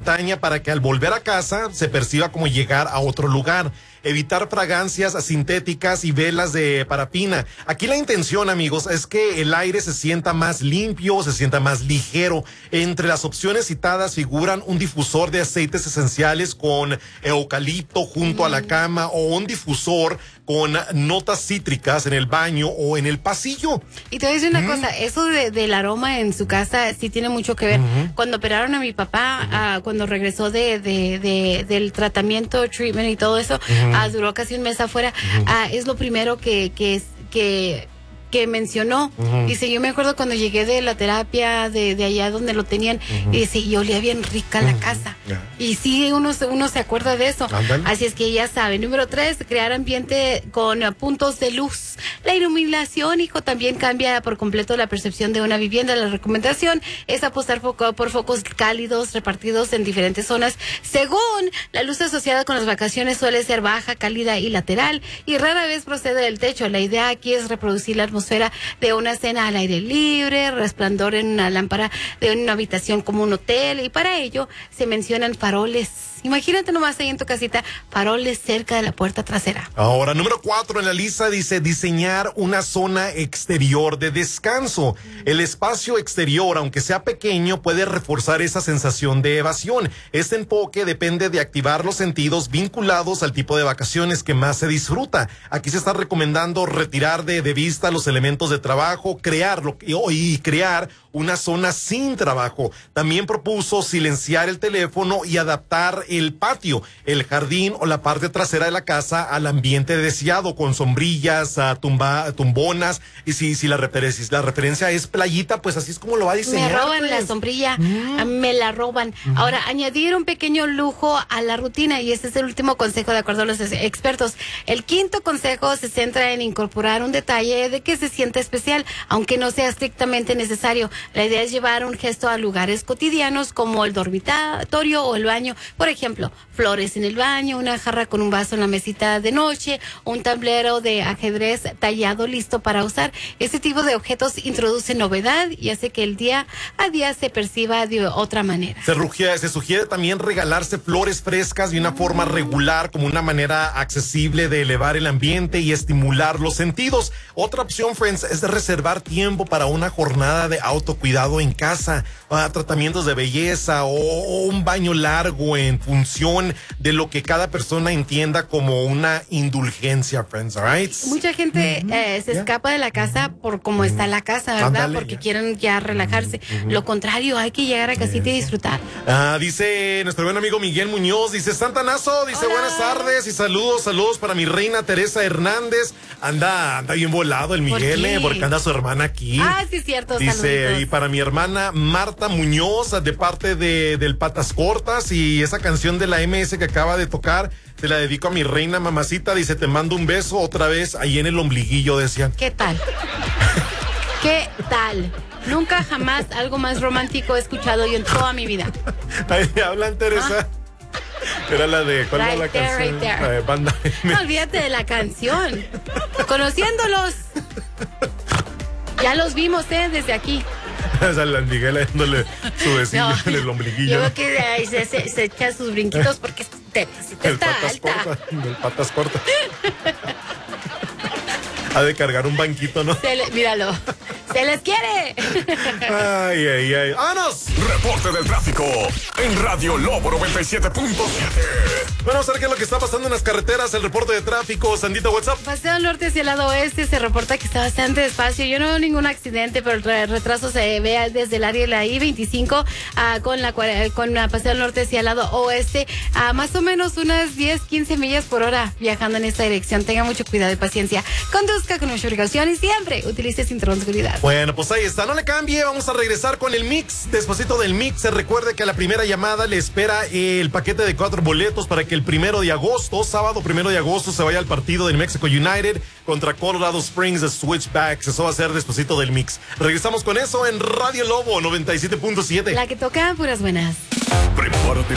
momentánea para que al volver a casa se perciba como llegar a otro lugar. Evitar fragancias sintéticas y velas de parafina. Aquí la intención, amigos, es que el aire se sienta más limpio, se sienta más ligero. Entre las opciones citadas figuran un difusor de aceites esenciales con eucalipto junto a la cama, o un difusor con notas cítricas en el baño o en el pasillo. Y te voy a decir una cosa, eso del aroma en su casa sí tiene mucho que ver. Cuando operaron a mi papá, cuando regresó del tratamiento, treatment y todo eso, duró casi un mes afuera, es lo primero que mencionó. Dice, yo me acuerdo cuando llegué de la terapia de allá donde lo tenían, y dice, y olía bien rica la casa. Y sí, uno se acuerda de eso. Así es que ya saben. Número 3, crear ambiente con puntos de luz. La iluminación, hijo, también cambia por completo la percepción de una vivienda. La recomendación es apostar por focos cálidos repartidos en diferentes zonas. Según la luz asociada con las vacaciones suele ser baja, cálida y lateral, y rara vez procede del techo. La idea aquí es reproducir la atmósfera de una cena al aire libre, resplandor en una lámpara de una habitación como un hotel, y para ello se mencionan faroles. Imagínate nomás ahí en tu casita, faroles cerca de la puerta trasera. Ahora, número 4 en la lista dice diseñar una zona exterior de descanso. El espacio exterior, aunque sea pequeño, puede reforzar esa sensación de evasión. Este enfoque depende de activar los sentidos vinculados al tipo de vacaciones que más se disfruta. Aquí se está recomendando retirar de vista los elementos de trabajo, crear una zona sin trabajo. También propuso silenciar el teléfono y adaptar el patio, el jardín o la parte trasera de la casa al ambiente deseado, con sombrillas, tumbonas, y si la referencia es playita, pues así es como lo va a diseñar. Me roban pues la sombrilla, me la roban. Ahora, añadir un pequeño lujo a la rutina, y este es el último consejo de acuerdo a los expertos. El quinto consejo se centra en incorporar un detalle de que se siente especial, aunque no sea estrictamente necesario. La idea es llevar un gesto a lugares cotidianos como el dormitorio o el baño. Por ejemplo, flores en el baño, una jarra con un vaso en la mesita de noche, un tablero de ajedrez tallado listo para usar. Este tipo de objetos introduce novedad y hace que el día a día se perciba de otra manera. Se sugiere también regalarse flores frescas de una forma regular, como una manera accesible de elevar el ambiente y estimular los sentidos. Otra opción, friends, es de reservar tiempo para una jornada de autocuidado en casa, tratamientos de belleza o un baño largo en función de lo que cada persona entienda como una indulgencia, friends, all right? Mucha gente se escapa de la casa por cómo está la casa, ¿verdad? Ándale, porque quieren ya relajarse. Lo contrario, hay que llegar a casita y disfrutar. Dice nuestro buen amigo Miguel Muñoz, dice Santanazo, dice hola, buenas tardes y saludos para mi reina Teresa Hernández. Anda bien volado el Miguel, porque anda su hermana aquí. Sí, cierto. Dice, saluditos. y para mi hermana Marta Muñoz, de parte del Patas Cortas, y esa canción de la MS que acaba de tocar, te la dedico a mi reina mamacita. Dice, te mando un beso otra vez ahí en el ombliguillo, decían. ¿Qué tal? ¿Qué tal? Nunca jamás algo más romántico he escuchado yo en toda mi vida. Ahí hablan, Teresa. Era la de, ¿cuál era la canción? Right there. La de Banda M. No, olvídate de la canción. Conociéndolos. Ya los vimos, desde aquí. O sea, la Miguel dándole su besillo en el ombliguillo. Yo creo que ahí se echa sus brinquitos porque Teresita está alta. Del patas cortas. Ha de cargar un banquito, ¿no? Míralo. ¡Se les quiere! Ay. ¡Vámonos! Reporte del tráfico en Radio Lobo 97.7. Bueno, vamos a ver qué es lo que está pasando en las carreteras. El reporte de tráfico, Sandita, WhatsApp. Paseo al norte hacia el lado oeste se reporta que está bastante despacio. Yo no veo ningún accidente, pero el retraso se ve desde el área de la I-25 con paseo al norte hacia el lado oeste, a más o menos unas 10-15 millas por hora viajando en esta dirección. Tenga mucho cuidado y paciencia. Conduzca con mucha precaución y siempre utilice cinturón de seguridad. Bueno, pues ahí está, no le cambie, vamos a regresar con el mix. Despacito del mix, se recuerde que a la primera llamada le espera el paquete de 4 boletos para que el 1 de agosto, sábado 1 de agosto, se vaya al partido del Mexico United contra Colorado Springs de Switchbacks. Eso va a ser Despacito del mix. Regresamos con eso en Radio Lobo 97.7. La que toca puras buenas. Prepárate